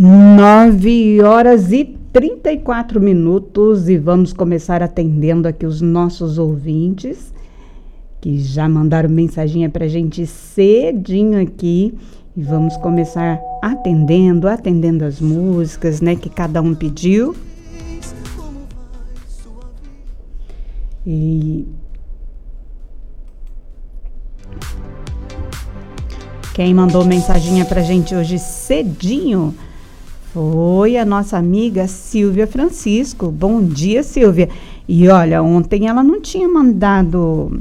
9h34 e vamos começar atendendo aqui os nossos ouvintes que já mandaram mensaginha pra gente cedinho aqui e vamos começar atendendo as músicas, né, que cada um pediu. E quem mandou mensaginha pra gente hoje cedinho foi a nossa amiga Silvia Francisco. Bom dia, Silvia. E olha, ontem ela não tinha mandado...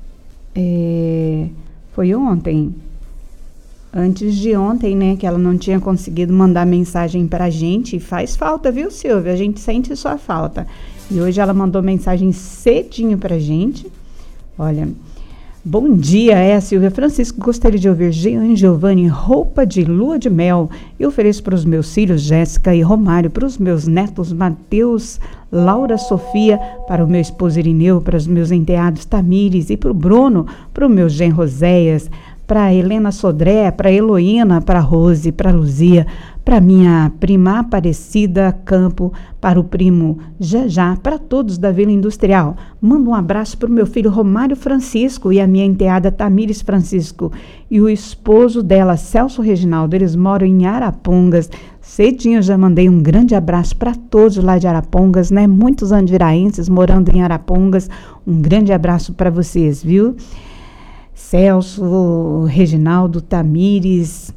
foi ontem? Antes de ontem, né? Que ela não tinha conseguido mandar mensagem pra gente. Faz falta, viu, Silvia? A gente sente sua falta. E hoje ela mandou mensagem cedinho pra gente. Olha... Bom dia, é a Silvia Francisco. Gostaria de ouvir Jean Giovanni, Roupa de Lua de Mel. Eu ofereço para os meus filhos, Jéssica e Romário, para os meus netos, Mateus, Laura, Sofia, para o meu esposo Irineu, para os meus enteados Tamires e para o Bruno, para o meu genro Roséias, para a Helena Sodré, para a Heloína, para a Rose, para a Luzia, para minha prima Aparecida Campo, para o primo Jajá, para todos da Vila Industrial. Mando um abraço para o meu filho Romário Francisco e a minha enteada Tamires Francisco e o esposo dela, Celso Reginaldo. Eles moram em Arapongas. Cedinho já mandei um grande abraço para todos lá de Arapongas, né? Muitos andiraenses morando em Arapongas. Um grande abraço para vocês, viu? Celso, Reginaldo, Tamires,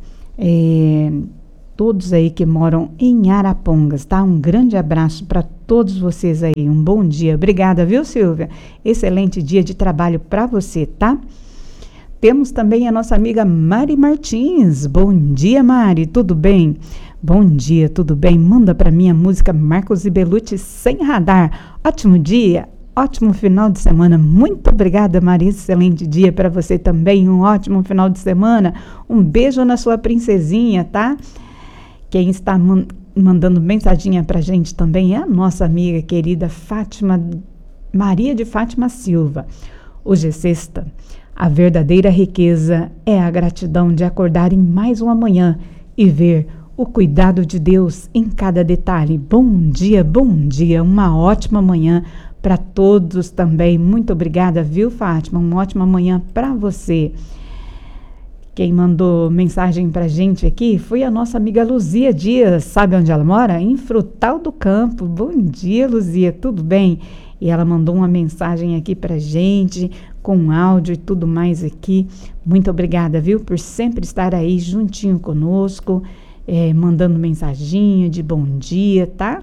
todos aí que moram em Arapongas, tá? Um grande abraço para todos vocês aí, um bom dia. Obrigada, viu, Silvia? Excelente dia de trabalho para você, tá? Temos também a nossa amiga Mari Martins. Bom dia, Mari, tudo bem? Bom dia, tudo bem? Manda para mim a música Marcos e Belucci, Sem Radar. Ótimo dia. Ótimo final de semana. Muito obrigada, Maria. Excelente dia para você também. Um ótimo final de semana. Um beijo na sua princesinha, tá? Quem está mandando mensaginha pra gente também é a nossa amiga querida Fátima, Maria de Fátima Silva. Hoje é sexta. A verdadeira riqueza é a gratidão de acordar em mais uma manhã e ver o cuidado de Deus em cada detalhe. Bom dia, uma ótima manhã para todos também. Muito obrigada, viu, Fátima? Uma ótima manhã para você. Quem mandou mensagem pra gente aqui foi a nossa amiga Luzia Dias. Sabe onde ela mora? Em Frutal do Campo. Bom dia, Luzia, tudo bem? E ela mandou uma mensagem aqui pra gente, com áudio e tudo mais aqui. Muito obrigada, viu, por sempre estar aí juntinho conosco, mandando mensaginha de bom dia, tá?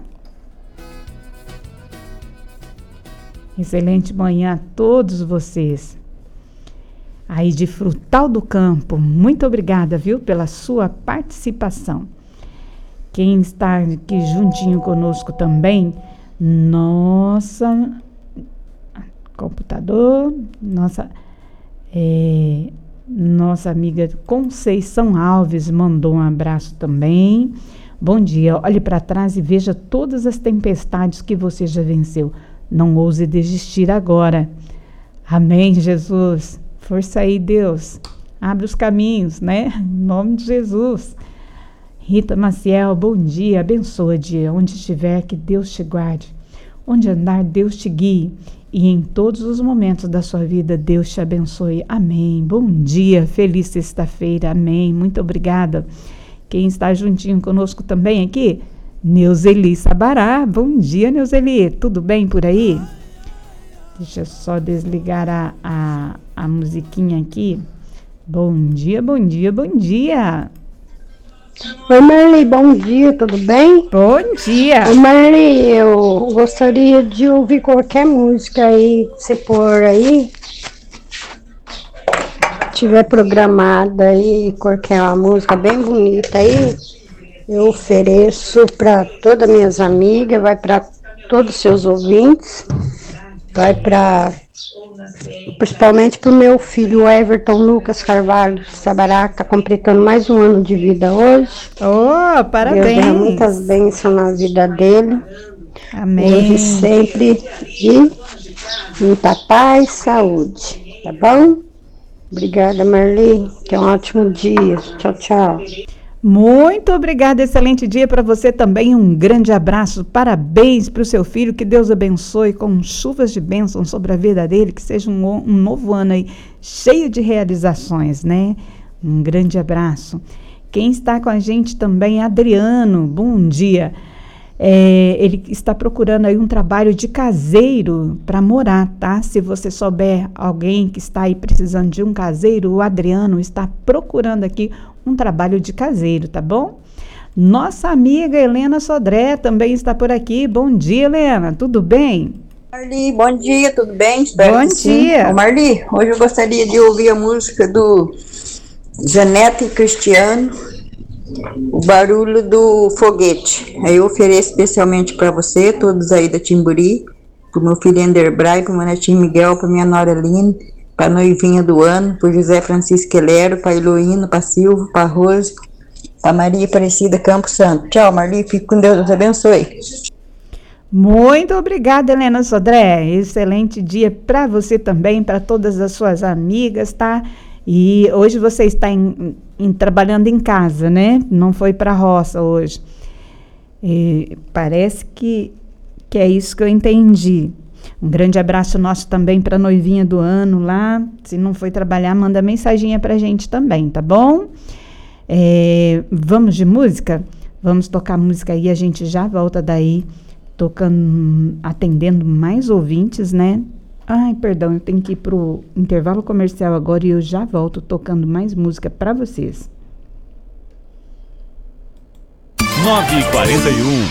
Excelente manhã a todos vocês. Aí de Frutal do Campo, muito obrigada, viu, pela sua participação. Quem está aqui juntinho conosco também, nossa computador, nossa amiga Conceição Alves mandou um abraço também. Bom dia, olhe para trás e veja todas as tempestades que você já venceu. Não ouse desistir agora. Amém, Jesus. Força aí, Deus. Abre os caminhos, né? Em nome de Jesus. Rita Maciel, bom dia. Abençoa dia. Onde estiver, que Deus te guarde. Onde andar, Deus te guie. E em todos os momentos da sua vida, Deus te abençoe. Amém. Bom dia. Feliz sexta-feira. Amém. Muito obrigada. Quem está juntinho conosco também aqui? Neuzeli Sabará. Bom dia, Neuzeli. Tudo bem por aí? Deixa eu só desligar a musiquinha aqui. Bom dia. Oi, Marli, bom dia, tudo bem? Bom dia. Oi, Marli, eu gostaria de ouvir qualquer música aí que você pôr aí. Tiver programada aí, qualquer uma música bem bonita aí. Eu ofereço para todas as minhas amigas, vai para todos os seus ouvintes, vai para principalmente para o meu filho Everton Lucas Carvalho Sabará, que está completando mais um ano de vida hoje. Oh, parabéns! Deus dê muitas bênçãos na vida dele. Amém. Hoje sempre de muita paz e saúde, tá bom? Obrigada, Marli. Tenha um ótimo dia. Tchau, tchau. Muito obrigada, excelente dia para você também, um grande abraço, parabéns para o seu filho, que Deus abençoe com chuvas de bênção sobre a vida dele, que seja um novo ano aí, cheio de realizações, né? Um grande abraço. Quem está com a gente também é Adriano, bom dia. Ele está procurando aí um trabalho de caseiro para morar, tá? Se você souber alguém que está aí precisando de um caseiro, o Adriano está procurando aqui um trabalho de caseiro, tá bom? Nossa amiga Helena Sodré também está por aqui. Bom dia, Helena, tudo bem? Marli, bom dia, tudo bem? Espero bom dia. Ô, Marli, hoje eu gostaria de ouvir a música do Janete e Cristiano, o barulho do foguete. Aí eu ofereço especialmente para você, todos aí da Timburi, pro meu filho Enderbray, pro meu netinho Miguel, pra minha nora Aline, pra noivinha do ano, pro José Francisco Quelero, pra Heloína, pra Silvio, pra Rose, pra Maria Aparecida Campos Santo. Tchau, Marli, fique com Deus, Deus abençoe. Muito obrigada, Helena Sodré. Excelente dia para você também, para todas as suas amigas, tá? E hoje você está trabalhando em casa, né? Não foi para a roça hoje. Parece que é isso que eu entendi. Um grande abraço nosso também para a noivinha do ano lá. Se não foi trabalhar, manda mensaginha para a gente também, tá bom? Vamos de música? Vamos tocar música aí, a gente já volta daí, atendendo mais ouvintes, né? Ai, perdão, eu tenho que ir pro intervalo comercial agora e eu já volto tocando mais música para vocês. 9h41.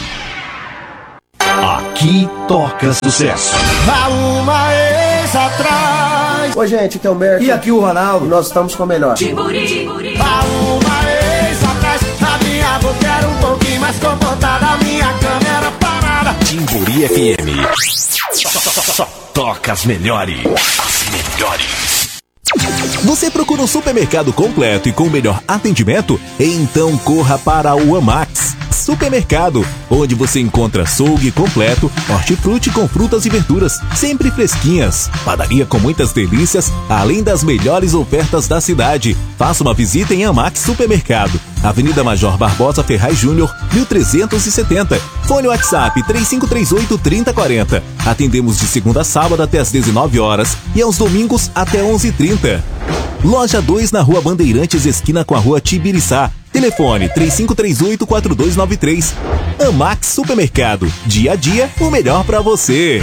Aqui toca sucesso. Há uma ex atrás. Oi, gente, aqui é o Humberto. E aqui o Ronaldo. E nós estamos com o melhor. Timburi. Há uma ex atrás. A minha boca era um pouquinho mais comportada. A minha cama era parada. Timburi FM. Só toca as melhores. As melhores. Você procura um supermercado completo e com o melhor atendimento? Então corra para o Amax Supermercado, onde você encontra açougue completo, hortifruti com frutas e verduras, sempre fresquinhas, padaria com muitas delícias, além das melhores ofertas da cidade. Faça uma visita em Amax Supermercado, Avenida Major Barbosa Ferraz Júnior, 1370. Fone WhatsApp 3538-3040. Atendemos de segunda a sábado até às 19 horas e aos domingos até 11h30. Loja 2 na Rua Bandeirantes, esquina com a Rua Tibiriçá. Telefone 3538-4293. Amax Supermercado. Dia a dia, o melhor para você.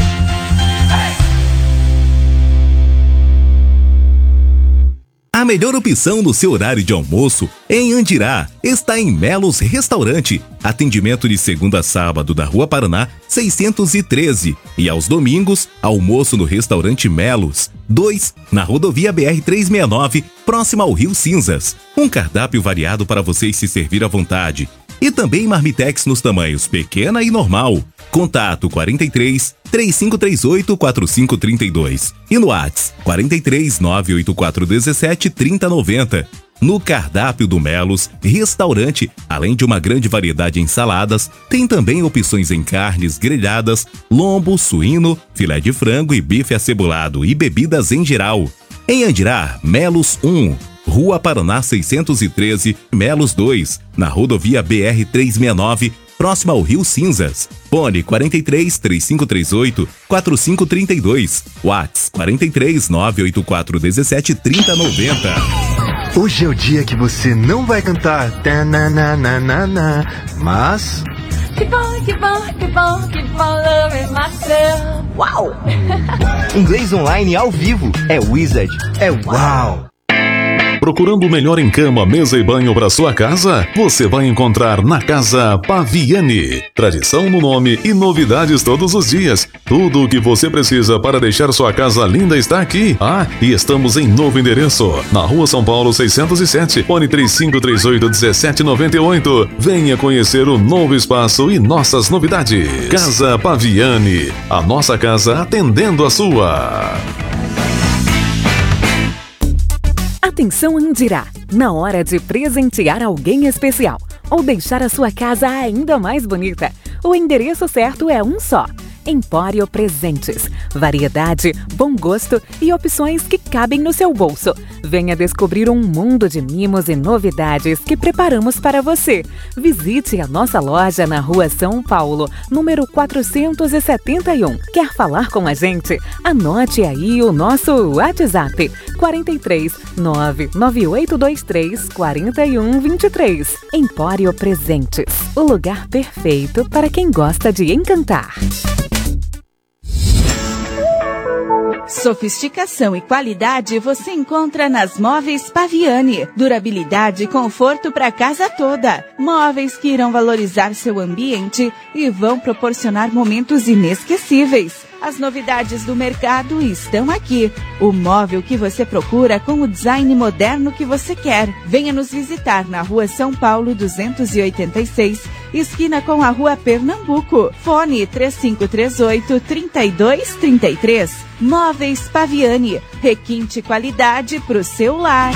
A melhor opção no seu horário de almoço em Andirá está em Melos Restaurante. Atendimento de segunda a sábado da Rua Paraná, 613. E aos domingos, almoço no restaurante Melos 2, na rodovia BR-369, próxima ao Rio Cinzas. Um cardápio variado para vocês se servir à vontade. E também marmitex nos tamanhos pequena e normal. Contato 43 3538 4532 e no WhatsApp 43 984 17 3090. No cardápio do Melos Restaurante, além de uma grande variedade em saladas, tem também opções em carnes grelhadas, lombo, suíno, filé de frango e bife acebolado e bebidas em geral. Em Andirá, Melos 1, Rua Paraná 613, Melos 2, na rodovia BR-369, próxima ao Rio Cinzas. Fone 43 3538 4532. WhatsApp 43 984 17 3090. Hoje é o dia que você não vai cantar tananana, mas... Keep on loving myself. Uau! Inglês online ao vivo é Wizard, é uau! Procurando o melhor em cama, mesa e banho para sua casa? Você vai encontrar na Casa Paviani. Tradição no nome e novidades todos os dias. Tudo o que você precisa para deixar sua casa linda está aqui. Ah, e estamos em novo endereço, na Rua São Paulo 607, fone 3538-1798. Venha conhecer o novo espaço e nossas novidades. Casa Paviani, a nossa casa atendendo a sua. Atenção Andirá, na hora de presentear alguém especial ou deixar a sua casa ainda mais bonita, o endereço certo é um só. Empório Presentes. Variedade, bom gosto e opções que cabem no seu bolso. Venha descobrir um mundo de mimos e novidades que preparamos para você. Visite a nossa loja na Rua São Paulo, número 471. Quer falar com a gente? Anote aí o nosso WhatsApp: 43 99823 4123. Empório Presentes, o lugar perfeito para quem gosta de encantar. Sofisticação e qualidade você encontra nas Móveis Paviani. Durabilidade e conforto para a casa toda. Móveis que irão valorizar seu ambiente e vão proporcionar momentos inesquecíveis. As novidades do mercado estão aqui. O móvel que você procura com o design moderno que você quer. Venha nos visitar na Rua São Paulo 286, esquina com a Rua Pernambuco. Fone 3538-3233. Móveis Paviani. Requinte qualidade pro seu lar.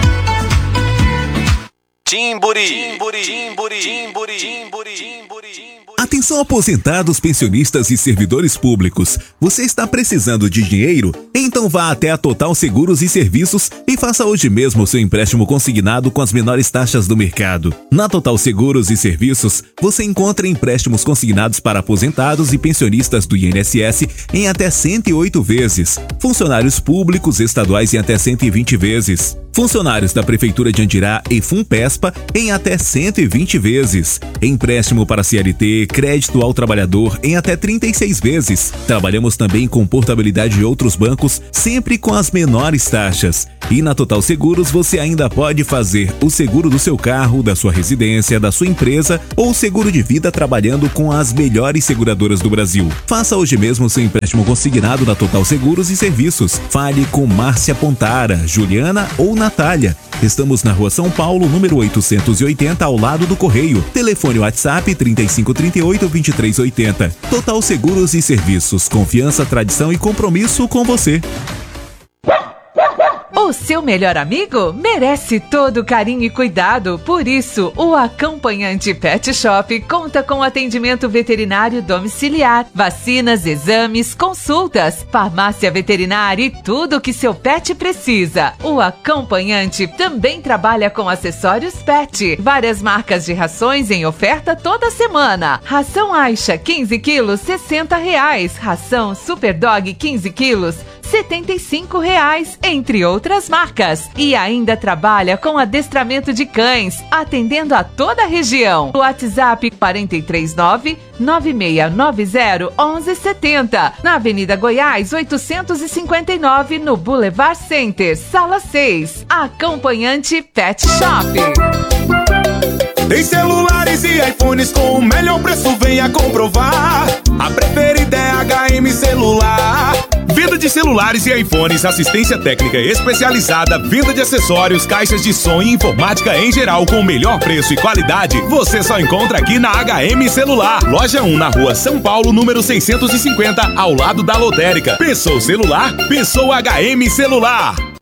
Timburi, timburi, timburi, timburi, timburi, timburi. Atenção aposentados, pensionistas e servidores públicos. Você está precisando de dinheiro? Então vá até a Total Seguros e Serviços e faça hoje mesmo o seu empréstimo consignado com as menores taxas do mercado. Na Total Seguros e Serviços, você encontra empréstimos consignados para aposentados e pensionistas do INSS em até 108 vezes. Funcionários públicos estaduais em até 120 vezes. Funcionários da Prefeitura de Andirá e Funpespa em até 120 vezes. Empréstimo para CLT, crédito ao trabalhador em até 36 vezes. Trabalhamos também com portabilidade de outros bancos, sempre com as menores taxas. E na Total Seguros você ainda pode fazer o seguro do seu carro, da sua residência, da sua empresa ou seguro de vida trabalhando com as melhores seguradoras do Brasil. Faça hoje mesmo seu empréstimo consignado na Total Seguros e Serviços. Fale com Márcia Pontara, Juliana ou Natália. Estamos na Rua São Paulo, número 880, ao lado do Correio. Telefone WhatsApp 3538-2380. Total Seguros e Serviços. Confiança, tradição e compromisso com você. O seu melhor amigo merece todo carinho e cuidado. Por isso, o Acompanhante Pet Shop conta com atendimento veterinário domiciliar, vacinas, exames, consultas, farmácia veterinária e tudo o que seu pet precisa. O Acompanhante também trabalha com acessórios pet, várias marcas de rações em oferta toda semana. Ração Aisha 15 quilos, R$60. Ração Super Dog 15 quilos, R$75, entre outras marcas. E ainda trabalha com adestramento de cães, atendendo a toda a região. WhatsApp 439-9690-1170, na Avenida Goiás 859, no Boulevard Center, Sala 6. Acompanhante Pet Shop. Tem celulares e iPhones com o melhor preço, venha comprovar. A preferida é HM Celular. Venda de celulares e iPhones, assistência técnica especializada, venda de acessórios, caixas de som e informática em geral com o melhor preço e qualidade. Você só encontra aqui na HM Celular. Loja 1 na Rua São Paulo, número 650, ao lado da lotérica. Pensou celular? Pensou HM Celular.